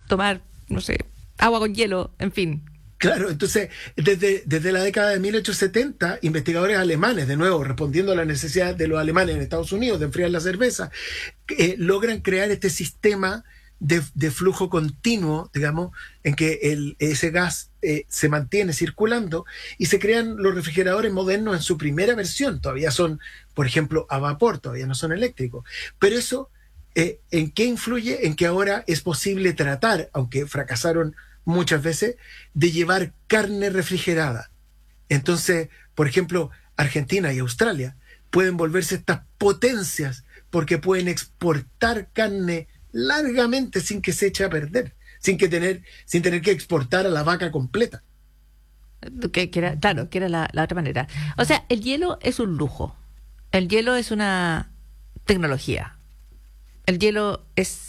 tomar, no sé, agua con hielo, en fin. Claro, entonces, desde la década de 1870, investigadores alemanes, de nuevo, respondiendo a la necesidad de los alemanes en Estados Unidos de enfriar la cerveza, logran crear este sistema de flujo continuo, digamos, en que ese gas se mantiene circulando, y se crean los refrigeradores modernos en su primera versión. Todavía son, por ejemplo, a vapor, todavía no son eléctricos. Pero eso, ¿en qué influye? En que ahora es posible tratar, aunque fracasaron muchas veces, de llevar carne refrigerada. Entonces, por ejemplo, Argentina y Australia pueden volverse estas potencias porque pueden exportar carne largamente sin que se eche a perder, sin tener que exportar a la vaca completa. Que era la otra manera. O sea, el hielo es un lujo. El hielo es una tecnología. El hielo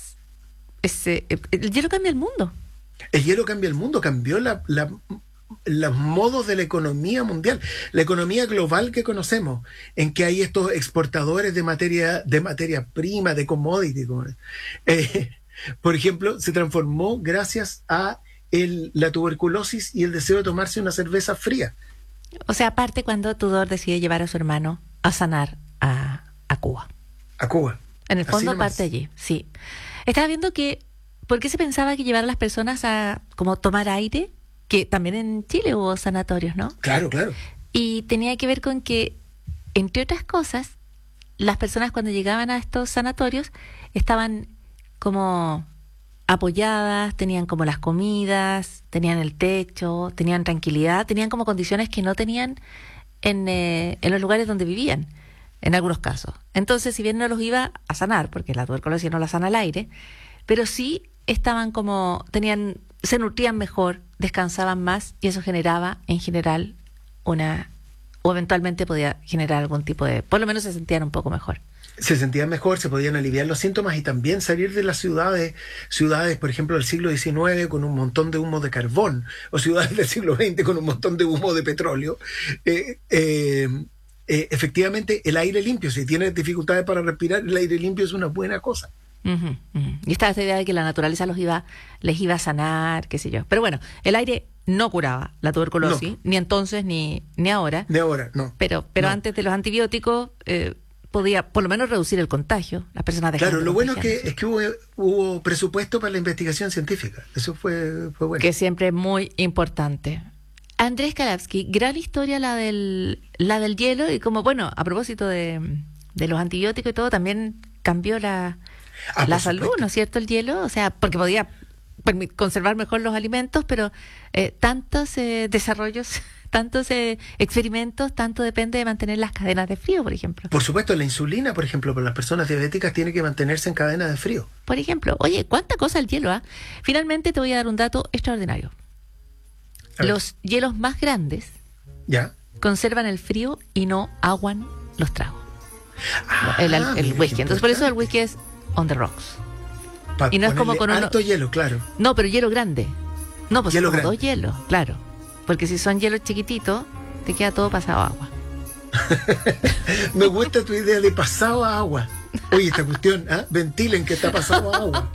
el hielo cambia el mundo. El hielo cambia el mundo, cambió los modos de la economía mundial, la economía global que conocemos, en que hay estos exportadores de materia prima, de commodity. Por ejemplo, se transformó gracias a la tuberculosis y el deseo de tomarse una cerveza fría. O sea, aparte cuando Tudor decide llevar a su hermano a sanar a Cuba. A Cuba. En el fondo parte allí, sí. Estaba viendo que ¿por qué se pensaba que llevar a las personas a como tomar aire? Que también en Chile hubo sanatorios, ¿no? Claro, claro. Y tenía que ver con que, entre otras cosas, las personas cuando llegaban a estos sanatorios estaban como apoyadas, tenían como las comidas, tenían el techo, tenían tranquilidad, tenían como condiciones que no tenían en los lugares donde vivían, en algunos casos. Entonces, si bien no los iba a sanar, porque la tuberculosis no la sana al aire, pero sí estaban se nutrían mejor, descansaban más, y eso generaba, en general, o eventualmente podía generar algún tipo por lo menos se sentían un poco mejor. Se sentían mejor, se podían aliviar los síntomas y también salir de las ciudades, por ejemplo, del siglo XIX con un montón de humo de carbón, o ciudades del siglo XX con un montón de humo de petróleo. Efectivamente, el aire limpio, si tienes dificultades para respirar, el aire limpio es una buena cosa. Uh-huh, uh-huh. Y esta idea de que la naturaleza les iba a sanar, qué sé yo. Pero bueno, el aire no curaba la tuberculosis, ni entonces ni ahora. De ahora, no. Pero no. Antes de los antibióticos podía por lo menos reducir el contagio. Las personas dejaban. Claro, lo bueno es que hubo presupuesto para la investigación científica. Eso fue bueno. Que siempre es muy importante. Andrés Kalawski, gran historia la del hielo, y como, bueno, a propósito de los antibióticos y todo, también cambió la salud, ¿no es cierto? El hielo, o sea, porque podía conservar mejor los alimentos, pero tantos desarrollos, tantos experimentos, tanto depende de mantener las cadenas de frío, por ejemplo. Por supuesto, la insulina, por ejemplo, para las personas diabéticas tiene que mantenerse en cadena de frío. Por ejemplo, oye, cuánta cosa el hielo, ¿ah? Finalmente te voy a dar un dato extraordinario. Los hielos más grandes conservan el frío y no aguan los tragos. El whisky. Entonces, por eso el whisky es on the rocks. Y no es como con harto hielo, claro. No, pero hielo grande. No, pues hielo son como 2 hielos, claro. Porque si son hielos chiquititos, te queda todo pasado a agua. Me gusta tu idea de pasado a agua. Oye, esta cuestión, ventilen que está pasado a agua.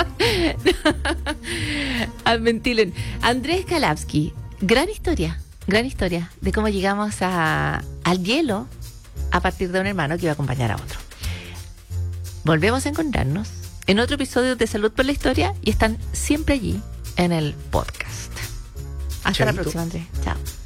Ventilen. Andrés Kalawski, gran historia de cómo llegamos al hielo a partir de un hermano que iba a acompañar a otro. Volvemos a encontrarnos en otro episodio de Salud por la Historia, y están siempre allí en el podcast. Hasta la próxima, Andrés. Chao.